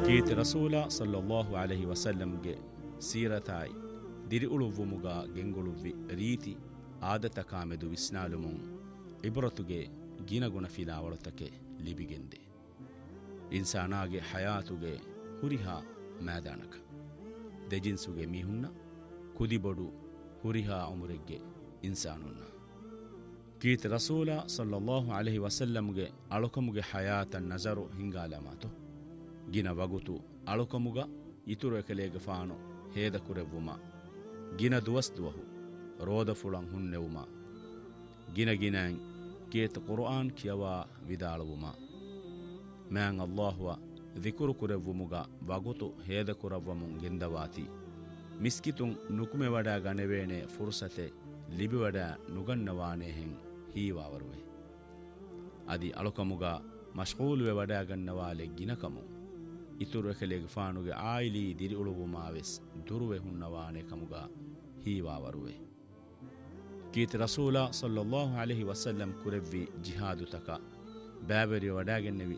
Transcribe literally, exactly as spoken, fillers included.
ಕೀರ್ತಿ ರಸೂಲ ಸಲ್ಲಲ್ಲಾಹು ಅಲೈಹಿ ವಸಲ್ಲಂಗೆ ಸೀರತಾಯಿ ದಿರಿ ಉಳುವುಮುಗ ಗೆಂಗುಳುವ್ವಿ ರೀತಿ ಆದತ ಕಾಮೆದು ವಿಸ್ನಾಲುಮುಂ ಇಬ್ರತುಗೆ ಗಿನಗುಣ ಫಿಲಾವಳತಕ್ಕೆ ಲಿಬಿಗೆಂದೆ ಇನ್ಸಾನಾಗೆ ಹಯಾತುಗೆ ಹುರಿಹಾ ಮೈದಾನಕ ದೆಜಿನ್ಸುಗೆ ಮಿಹುನ್ನ ಕುದಿಬೊಡು ಹುರಿಹಾ ಉಮುರೆಗ್ಗೆ ಇನ್ಸಾನುನ್ನ ಕೀರ್ತಿ ರಸೂಲ ಸಲ್ಲಲ್ಲಾಹು ಅಲೈಹಿ ವಸಲ್ಲಂಗೆ ಅಳುಕಮುಗೆ ಹಯಾತನ್ ನಜರು ಹಿಂಗಾಲಮಾತು ಗಿನ ವಗುತು ಅಳುಕಮುಗ ಇತುರು ಎಕಲೇಗೆ ಫಾನು ಹೇದ ಕುರೆವ್ವುಮ ಗಿನ ದುವಸ್ದುವಹು ರೋದ ಫುಳಂ ಹುನ್ನೆವುಮ ಗಿನ ಗಿನಂ ಕೀರ್ತಿ ಕುರ್ಆನ್ ಕಿಯವಾ ವಿದಾಳುವುಮ ಮ್ಯಾಂ ಅಲ್ಲಾಹುವ ದಿಕುರು ಕುರೆವ್ವುಮುಗ ವಗುತು ಹೇದ ಕುರವ್ವಮುಂ ಗೆಂದವಾತಿ ಮಿಸ್ಕಿತುಂ ನುಕುಮೆ ವಡ ಗಣವೇಣೆ ಫುರ್ಸತೆ ಲಿಬಿವಡ ನುಗನ್ನವಾನೆ ಹೆಂ ಹೀವಾವರುವೆ ಅದಿ ಅಳುಕಮುಗ ಮಶ್ಗೂಲುವೆ ವಡಾಗನ್ನವಾಲೆ ಗಿನಕಮು ಇತುರು ಎಕಲೆಗೆ ಫಾನುಗೆ ಆಯಿಲಿ ದಿರಿ ಉಳುವುಮಾವೆಸ್ ದುರುವೆ ಹುನ್ನವಾನೆ ಕಮುಗ ಹೀವಾವರುವೆ ಕೀರ್ತಿ ರಸೂಲ ಸಲ್ಲಲ್ಲಾಹು ಅಲೈಹಿ ವಸಲ್ಲಂ ಕುರೆವ್ವಿ ಜಿಹಾದು ತಕ ಬ್ಯಾಬೆರಿ ವಡಾಗೆನ್ನೆವಿ